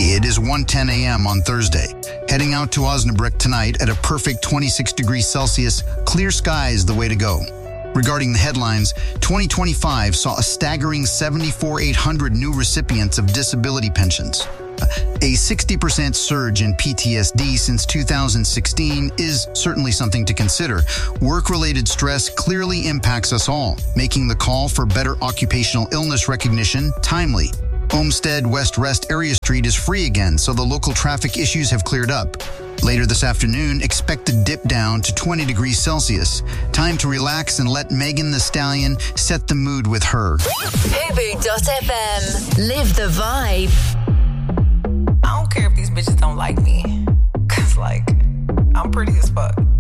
It is 1:10 a.m. on Thursday. Heading out to Osnabrück tonight at a perfect 26 degrees Celsius, clear sky is the way to go. Regarding the headlines, 2025 saw a staggering 74,800 new recipients of disability pensions. A 60% surge in PTSD since 2016 is certainly something to consider. Work-related stress clearly impacts us all, making the call for better occupational illness recognition timely. Olmsted West Rest Area Street is free again, so the local traffic issues have cleared up. Later this afternoon, expect a dip down to 20 degrees Celsius. Time to relax and let Megan Thee Stallion set the mood with her. Fubu.fm. Live the vibe. I don't care if these bitches don't like me. Cause I'm pretty as fuck.